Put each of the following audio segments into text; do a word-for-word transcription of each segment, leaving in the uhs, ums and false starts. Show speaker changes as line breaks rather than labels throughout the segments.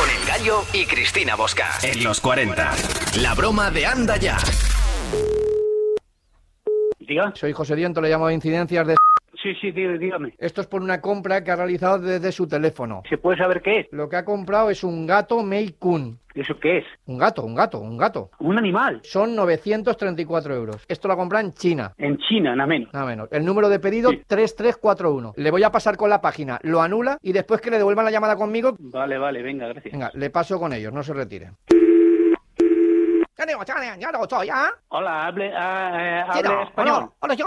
Con El Gallo y Cristina Bosca. En los cuarenta. La broma de Anda Ya.
Diga.
Soy José Diento, le llamo de Incidencias de...
Sí, sí, dí- dígame.
Esto es por una compra que ha realizado desde su teléfono.
¿Se puede saber qué es?
Lo que ha comprado es un gato Maine Coon.
¿Eso qué es?
Un gato, un gato, un gato.
Un animal.
Son novecientos treinta y cuatro euros. Esto lo ha comprado en China.
En China, nada menos.
Nada menos. El número de pedido
Sí.
tres tres cuatro uno. Le voy a pasar con la página, lo anula y después que le devuelvan la llamada conmigo...
Vale, vale, venga, gracias.
Venga, le paso con ellos, no se retire.
Hola, hable, ah, eh, habla español.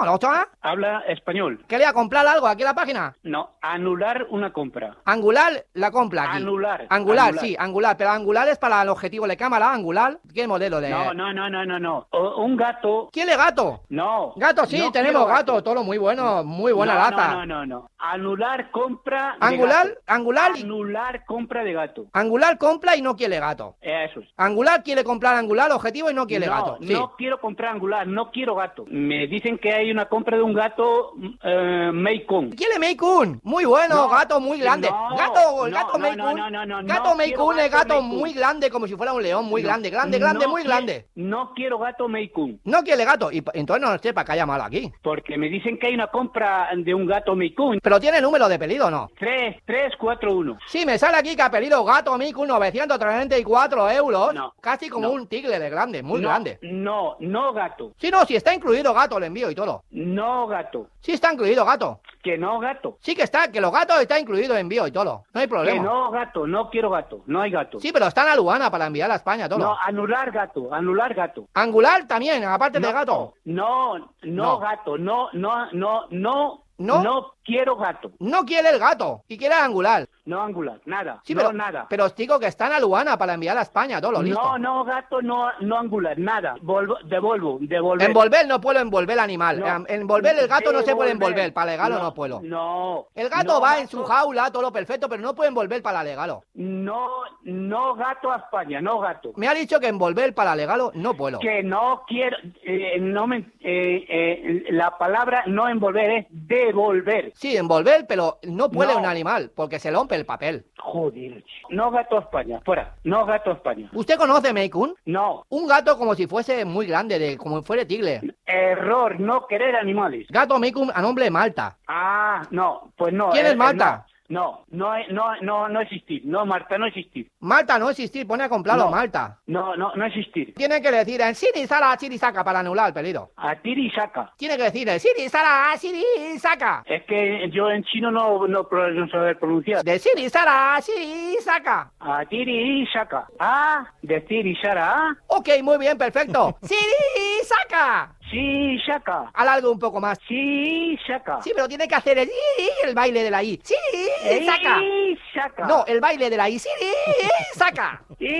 Habla español.
¿Quería comprar algo aquí en la página?
No, anular una compra.
Angular la compra aquí.
Anular.
Angular,
Anular.
sí, angular. Pero angular es para el objetivo de cámara, angular. ¿Qué modelo de...?
No, no, no, no, no, no. O- un gato.
¿Quiere gato?
No.
Gato, sí,
No
tenemos
quiero
gato. Todo muy bueno, muy buena
no,
laza.
No, no, no, no. Anular compra de
Angular,
gato.
angular, y-
Anular compra de gato.
angular compra y no quiere gato.
Eh, Eso es.
Angular quiere comprar angular, objetivo y no quiere
no,
gato. Sí.
No quiero comprar angular, no quiero gato. Me dicen que hay una compra de un gato eh, Maine Coon.
¿Quiere Maine Coon? Muy bueno,
No,
gato muy grande.
no,
gato, el
no,
gato
no,
Maine
no,
Coon.
no, no, no,
gato
no
Maine
quiero
Coon es
gato
gato
Maine Coon.
muy grande, como si fuera un león, muy
No,
grande, grande, grande,
no
muy
quiero-
grande.
No quiero gato Maine Coon.
No quiere gato. Y p- entonces no sé para qué haya mal aquí.
Porque me dicen que hay una compra de un gato Maine Coon.
Pero tiene número de pedido, ¿no?
tres, tres, cuatro, uno.
Sí, me sale aquí que ha pedido gato Maine Coon novecientos treinta y cuatro euros.
No,
Casi como
no.
un tigre de grande, muy
no,
grande.
No, no gato.
Sí, no, si está incluido gato, le envío y todo.
No gato.
Sí está incluido gato.
Que no gato.
Sí que está, que los gatos está incluido envío y todo. No hay
Que
problema.
no gato. No quiero gato. No hay gato.
Sí, pero está en aduana para enviar a España todo.
No, anular gato. Anular gato.
Angular también, aparte de
No,
gato.
No, no,
No.
gato. No, no, no, no.
¿No?
No quiero gato.
No quiere el gato y quiere angular.
No angular. Nada.
Sí,
no,
pero,
nada.
pero os digo que está en aduana para enviar a España todo, listo.
No, no, gato, no, no angular, nada. Volvo, devuelvo, devolver.
Envolver no puedo envolver el animal.
No.
Em- Envolver el gato no se puede
Devolver.
envolver. Para legalo no,
No,
puedo.
No.
El gato
no,
va
gato,
en su jaula, todo lo perfecto, pero no puede envolver para legalo.
No, no gato a España, no gato.
Me ha dicho que envolver para legalo no puedo.
Que no quiero, eh, no me, eh, eh, la palabra no envolver es devolver.
Sí, envolver, pero no puede
No.
un animal, porque se rompe el papel.
Joder, chico. No gato a España, fuera, no gato a España.
¿Usted conoce Maine Coon?
No,
Un gato como si fuese muy grande, de como si fuera tigre.
error, no querer animales.
Gato Maine Coon a nombre de Malta.
Ah, no, pues no.
¿Quién
eh,
es Malta?
eh, No, no, no, no, no existir. No, Marta, no existir.
Malta no existir, pone a comprarlo
No.
Malta.
No, no, no existir.
Tiene que decir en Siri Sara Siri Saca para anular el pedido.
A tiri y saca.
Tiene que decir en Siri Sara Siri Saca.
Es que yo en chino no, no, pro- no saber pronunciar.
De Siri Sara Siri Saca.
A tiri y saca. Ah, decir y sara. Ah,
Ok, muy bien, perfecto. Siri Saca.
sí, saca.
Alargo un poco más.
Sí, saca.
Sí, pero tiene que hacer el, el baile de la I. Siri Saca.
Y saca.
No, el baile de la I. Siri Saca.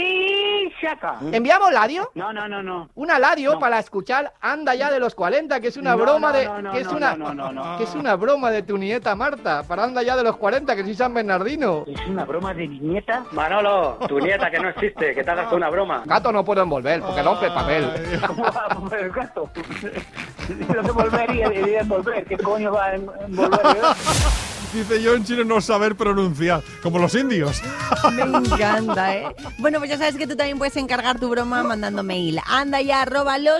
Y saca.
¿Enviamos ladio?
No, no, no, no.
Una ladio
No.
para escuchar Anda Ya de los cuarenta, que es una
No,
broma
no,
de
no, no,
que es
no,
una
no, no, no.
que es una broma de tu nieta Marta para Anda Ya de los cuarenta, que soy San Bernardino.
¿Es una broma de mi nieta?
Manolo, tu nieta que no existe, que te hagas una broma.
Gato no puedo envolver porque rompe el papel.
¿Cómo va a mover el gato? Lo que volvería y envolver. ¿Qué coño va a envolver?
Dice yo en chino no saber pronunciar, como los indios.
Me encanta, ¿eh? Bueno, pues ya sabes que tú también puedes encargar tu broma mandando mail. Anda ya, arroba los